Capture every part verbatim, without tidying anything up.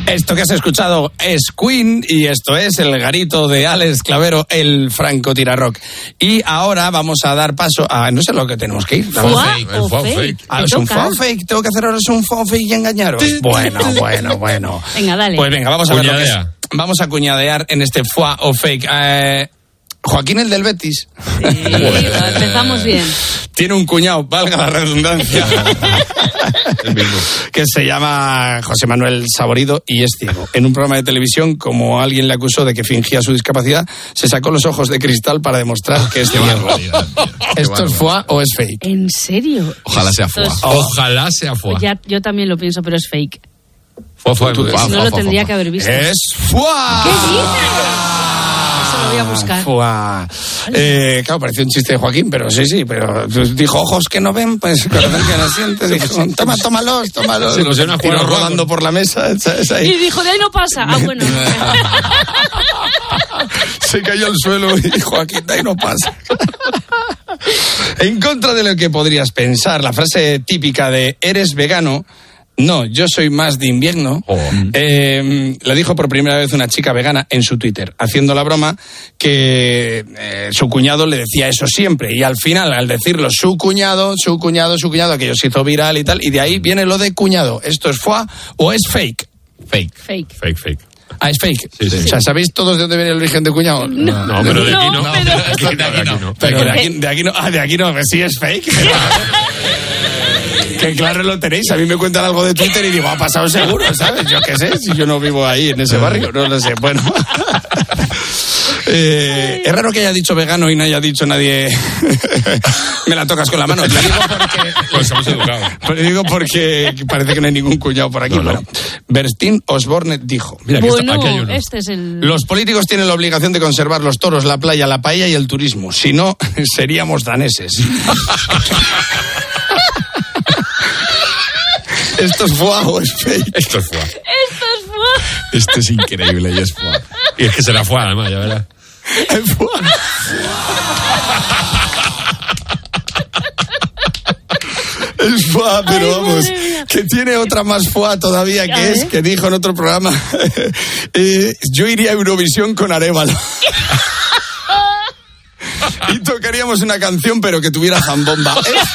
Esto que has escuchado es Queen y esto es el garito de Alex Clavero, el francotirarrock. Y ahora vamos a dar paso a, no sé lo que tenemos que ir. ¿Fuá o fake? Ah, ¿es un faux fake? ¿Tengo que hacer ahora un faux fake y engañaros? Bueno, bueno, bueno. Venga, dale. Pues venga, vamos a ver lo que es. Cuñadea. Vamos a cuñadear en este foie o fake. Eh, Joaquín, el del Betis. Sí, empezamos bien. Tiene un cuñado, valga la redundancia, El mismo. que se llama José Manuel Saborido y es ciego. En un programa de televisión, como alguien le acusó de que fingía su discapacidad, se sacó los ojos de cristal para demostrar que es Qué ciego. barbaridad, tío. Qué ¿Esto es barbaridad. foie o es fake? ¿En serio? Ojalá sea foie. Esto es- Ojalá sea foie. Pues ya, yo también lo pienso, pero es fake. Foie, foie, Tú- foie, si Si foie, no lo foie, tendría foie. que haber visto. Es foie. ¿Qué dices? Eso lo voy a buscar. Foie. Eh, claro, pareció un chiste de Joaquín, pero sí, sí, pero dijo ojos que no ven, pues corazón que no siente. Dijo, toma, tómalos, tómalos. Se pusieron a jugar Tiró al juego. rodando por la mesa, ¿sabes? Ahí. Y dijo, de ahí no pasa. Ah, bueno. Se cayó al suelo y Joaquín, de ahí no pasa. En contra de lo que podrías pensar, la frase típica de ¿eres vegano? No, yo soy más de invierno. Oh. Eh, la dijo por primera vez una chica vegana en su Twitter, haciendo la broma que eh, su cuñado le decía eso siempre. Y al final, al decirlo su cuñado, su cuñado, su cuñado, aquello se hizo viral y tal. Y de ahí viene lo de cuñado. ¿Esto es foie o es fake? Fake. Fake. Fake, fake. Ah, es fake. Sí, sí. O sea, ¿sabéis todos de dónde viene el origen de cuñado? No. No, pero de aquí no. No, pero- De aquí no, de aquí no. Pero de aquí, de aquí no, ah, de aquí no, sí es fake. Que claro lo tenéis, a mí me cuentan algo de Twitter y digo, ha pasado seguro, ¿sabes? Yo qué sé, si yo no vivo ahí en ese barrio, no lo sé, bueno. Eh, es raro que haya dicho vegano y no haya dicho nadie me la tocas con la mano. Lo digo porque, Pues somos educados. lo digo porque parece que no hay ningún cuñado por aquí. No, no. Bueno, Bertín Osborne dijo... Mira, aquí, está, Bueno, aquí hay uno. este es el... Los políticos tienen la obligación de conservar los toros, la playa, la paella y el turismo. Si no, seríamos daneses. ¿Esto es foie o es fake? Esto es foie. Esto es foie. Esto es increíble y es foie. Y es que será foie, además, ya verás. Es foie. Es foie, pero Ay, vamos, madre mía. que tiene otra más foie todavía, A que es ver. que dijo en otro programa, eh, yo iría a Eurovisión con Arévalo. Y tocaríamos una canción, pero que tuviera zambomba.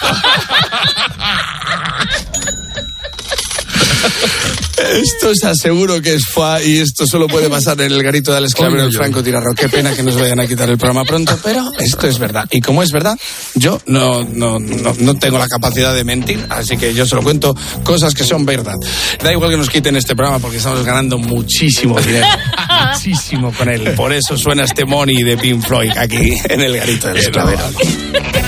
Esto os aseguro que es foie y esto solo puede pasar en el garito de Alex Clavero, el Franco Tirarro. Qué pena que nos vayan a quitar el programa pronto, pero esto es verdad. Y como es verdad, yo no, no, no, no tengo la capacidad de mentir, así que yo solo cuento cosas que son verdad. Da igual que nos quiten este programa porque estamos ganando muchísimo dinero. Muchísimo con él. Por eso suena este Money de Pink Floyd aquí en el garito de Alex Clavero.